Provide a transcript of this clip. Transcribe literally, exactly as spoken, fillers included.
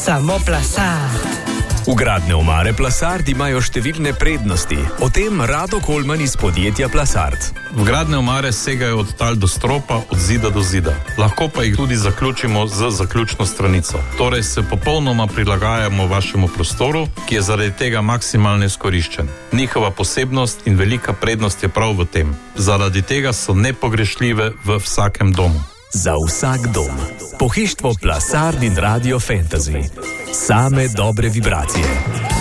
Samo Plasard. Vgradne omare Plasard imajo številne prednosti. O tem Rado Kolman iz podjetja Plasard. Vgradne omare segajo od tal do stropa, od zida do zida. Lahko pa jih tudi zaključimo z zaključno stranico. Torej se popolnoma prilagajamo vašemu prostoru, ki je zaradi tega maksimalno izkoriščen. Njihova posebnost in velika prednost je prav v tem. Zaradi tega so nepogrešljive v vsakem domu. Za vsak dom. Pohištvo Plasard in Radio Fantasy. Same dobre vibracije.